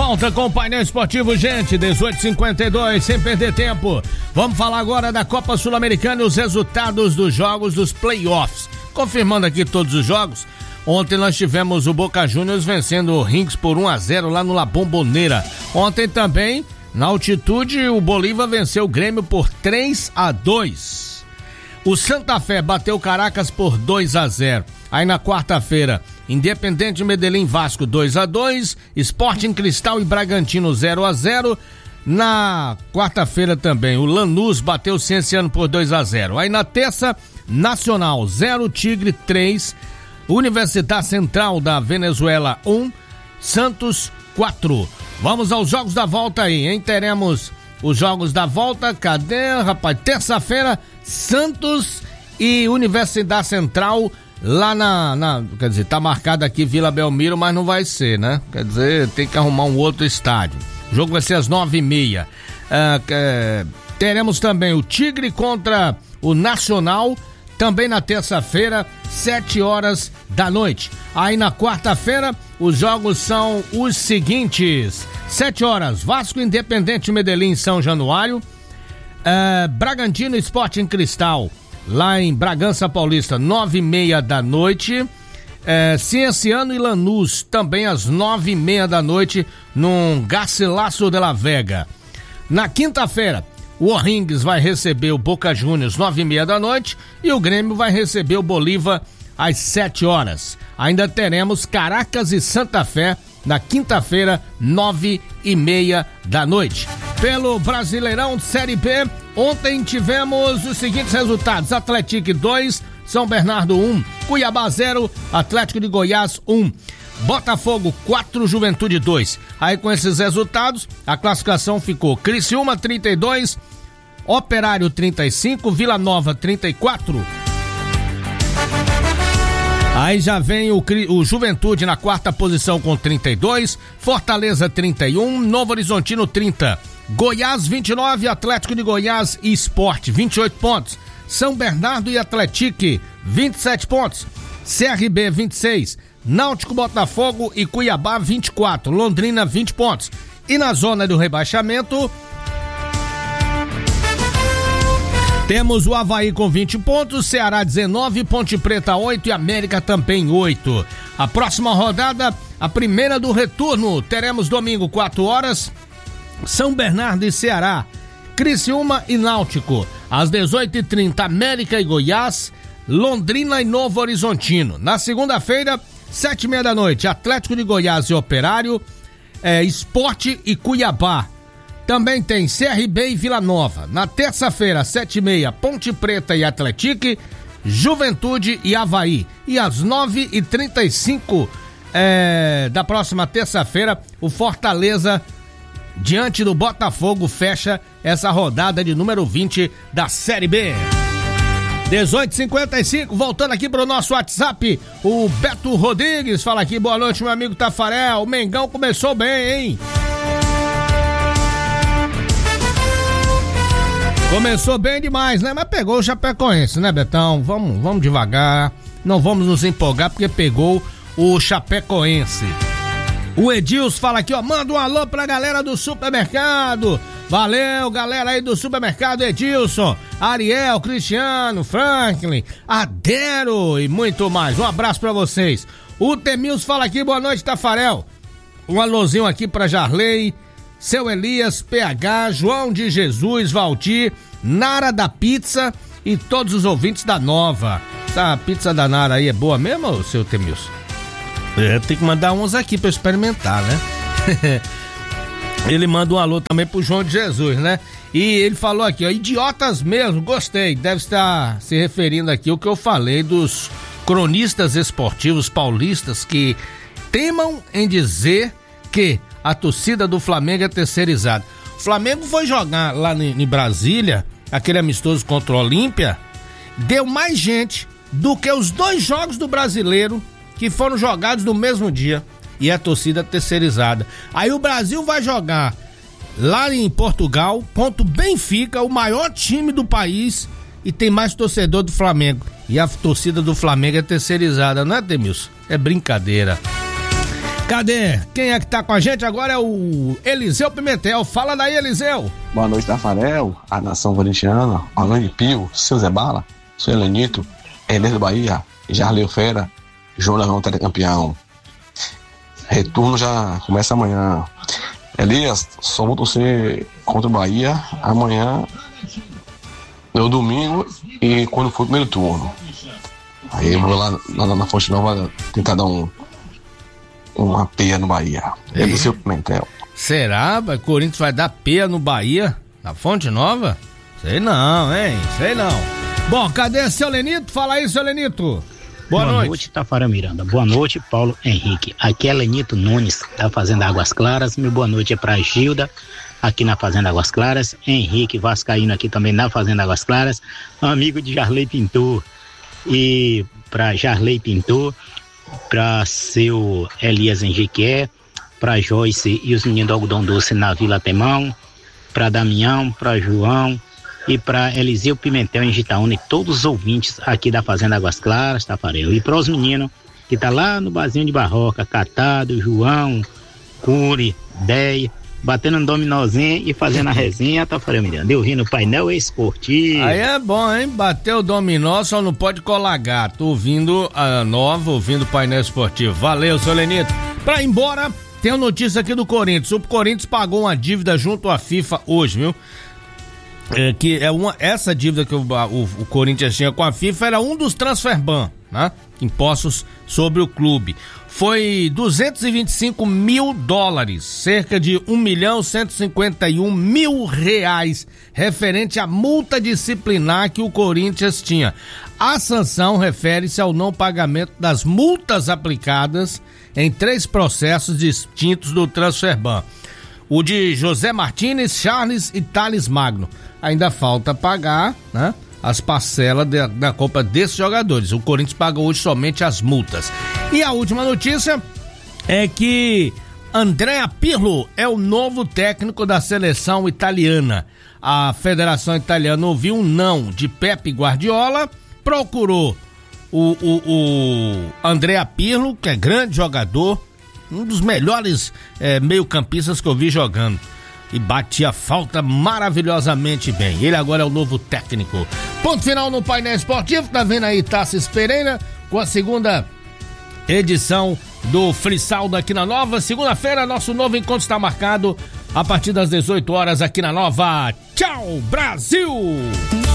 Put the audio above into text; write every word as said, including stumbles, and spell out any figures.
volta com o painel esportivo, gente, dezoito e cinquenta e dois, sem perder tempo. Vamos falar agora da Copa Sul-Americana e os resultados dos jogos dos playoffs. Confirmando aqui todos os jogos, ontem nós tivemos o Boca Juniors vencendo o Rings por um a zero lá no La Bombonera. Ontem também, na altitude, o Bolívar venceu o Grêmio por três a dois. O Santa Fé bateu o Caracas por dois a zero. Aí na quarta-feira, Independente Medellín Vasco dois a dois, Sporting Cristal e Bragantino zero a zero. Na quarta-feira também, o Lanús bateu o Cienciano por dois a zero. Aí na terça, Nacional zero, Tigre três, Universidade Central da Venezuela um, Santos quatro. Vamos aos jogos da volta aí, hein? Teremos os jogos da volta, cadê, rapaz? Terça-feira, Santos e Universidade Central lá na, na, quer dizer, tá marcado aqui Vila Belmiro, mas não vai ser, né? Quer dizer, tem que arrumar um outro estádio. O jogo vai ser às nove e meia. Uh, uh, teremos também o Tigre contra o Nacional, também na terça-feira, sete horas da noite. Aí na quarta-feira, os jogos são os seguintes: sete horas, Vasco Independente Medellín São Januário, uh, Bragantino Sporting Cristal, lá em Bragança Paulista, nove e meia da noite. É, Cienciano e Lanús, também às nove e meia da noite, num Garcilaso de la Vega. Na quinta-feira, o O'Rings vai receber o Boca Juniors, nove e meia da noite, e o Grêmio vai receber o Bolívar às sete horas. Ainda teremos Caracas e Santa Fé na quinta-feira, nove e meia da noite. Pelo Brasileirão Série B, ontem tivemos os seguintes resultados: Atlético dois, São Bernardo um, Cuiabá zero, Atlético de Goiás um, Botafogo quatro, Juventude dois. Aí com esses resultados, a classificação ficou: Criciúma trinta e dois, Operário trinta e cinco, Vila Nova trinta e quatro. Aí já vem o, o Juventude na quarta posição com trinta e dois, Fortaleza trinta e um, Novo Horizontino trinta, Goiás vinte e nove, Atlético de Goiás e Sport vinte e oito pontos, São Bernardo e Atlético vinte e sete pontos, C R B vinte e seis, Náutico, Botafogo e Cuiabá vinte e quatro, Londrina vinte pontos. E na zona do rebaixamento temos o Avaí com vinte pontos, Ceará dezenove, Ponte Preta oito e América também oito. A próxima rodada, a primeira do retorno, teremos domingo quatro horas, São Bernardo e Ceará, Criciúma e Náutico. Às dezoito e trinta, América e Goiás, Londrina e Novo Horizontino. Na segunda-feira, sete e meia da noite, Atlético de Goiás e Operário, é, Sport e Cuiabá. Também tem C R B e Vila Nova. Na terça-feira, sete e meia, Ponte Preta e Atlético, Juventude e Avaí. E às nove e trinta e cinco é, da próxima terça-feira, o Fortaleza, diante do Botafogo, fecha essa rodada de número vinte da Série B. dezoito e cinquenta e cinco, voltando aqui pro nosso WhatsApp, o Beto Rodrigues fala aqui: boa noite, meu amigo Tafarel, o Mengão começou bem, hein? Começou bem demais, né? Mas pegou o Chapecoense, né, Betão? Vamos, vamos devagar, não vamos nos empolgar porque pegou o Chapecoense. O Edilson fala aqui, ó, manda um alô pra galera do supermercado. Valeu, galera aí do supermercado, Edilson, Ariel, Cristiano, Franklin, Adero e muito mais. Um abraço pra vocês. O Temils fala aqui, boa noite, Tafarel. Um alôzinho aqui pra Jarley, seu Elias, P H, João de Jesus, Valdir, Nara da Pizza e todos os ouvintes da Nova. Essa pizza da Nara aí é boa mesmo, seu Temils? É, tem que mandar uns aqui pra experimentar, né? Ele manda um alô também pro João de Jesus, né? E ele falou aqui, ó, idiotas mesmo, gostei. Deve estar se referindo aqui ao que eu falei dos cronistas esportivos paulistas que temam em dizer que a torcida do Flamengo é terceirizada. O Flamengo foi jogar lá em Brasília, aquele amistoso contra o Olímpia, deu mais gente do que os dois jogos do Brasileiro que foram jogados no mesmo dia, e é a torcida terceirizada. Aí o Brasil vai jogar lá em Portugal contra o Benfica, o maior time do país, e tem mais torcedor do Flamengo, e a torcida do Flamengo é terceirizada, não é, Demilson? É brincadeira. Cadê? Quem é que tá com a gente agora é o Eliseu Pimentel. Fala daí, Eliseu. Boa noite, Tafarel, a nação corintiana, Orlando Pio, seu Zé Bala, seu Helenito, Enes do Bahia, Jarleu Fera, João Leão, telecampeão. Retorno já começa amanhã. Elias, só vou torcer contra o Bahia amanhã, no domingo e quando for o primeiro turno. Aí eu vou lá na, na Fonte Nova tentar dar um uma peia no Bahia. É seu Pimentel. Será? O Corinthians vai dar peia no Bahia? Na Fonte Nova? Sei não, hein? Sei não. Bom, cadê seu Lenito? Fala aí, seu Lenito. Boa, Boa noite. noite, Tafarel Miranda. Boa noite, Paulo Henrique. Aqui é Lenito Nunes, da Fazenda Águas Claras. Meu boa noite é pra Gilda, aqui na Fazenda Águas Claras. Henrique Vascaíno, aqui também na Fazenda Águas Claras. Amigo de Jarley Pintor. E pra Jarley Pintor, para seu Elias Enrique, para Joyce e os meninos do Algodão Doce na Vila Temão, para Damião, para João e para Eliseu Pimentel em Gitaúna e todos os ouvintes aqui da Fazenda Águas Claras, Tafarel. E para os meninos que tá lá no barzinho de Barroca, Catado, João, Curi, Deia, batendo um dominozinho e fazendo a resenha, Tafarel Miranda. Eu vi no painel esportivo. Aí é bom, hein? Bateu o dominó, só não pode colar gato. Ouvindo a nova, ouvindo o painel esportivo. Valeu, seu Lenito. Pra ir embora, tem uma notícia aqui do Corinthians. O Corinthians pagou uma dívida junto à FIFA hoje, viu? É, que é uma, essa dívida que o, o, o Corinthians tinha com a FIFA era um dos transferban, né? Impostos sobre o clube. Foi duzentos e vinte e cinco mil dólares, cerca de um milhão cento e cinquenta e um mil reais, referente à multa disciplinar que o Corinthians tinha. A sanção refere-se ao não pagamento das multas aplicadas em três processos distintos do Transferban. O de José Martínez, Charles e Thales Magno. Ainda falta pagar, né, as parcelas de, da compra desses jogadores. O Corinthians paga hoje somente as multas. E a última notícia é que Andrea Pirlo é o novo técnico da seleção italiana. A Federação Italiana ouviu um não de Pepe Guardiola, procurou o, o, o Andrea Pirlo, que é grande jogador, um dos melhores é, meio-campistas que eu vi jogando. E batia falta maravilhosamente bem. Ele agora é o novo técnico. Ponto final no painel esportivo. Tá vendo aí Tassis Pereira com a segunda edição do Frissaldo aqui na Nova. Segunda-feira, nosso novo encontro está marcado a partir das dezoito horas aqui na Nova. Tchau, Brasil!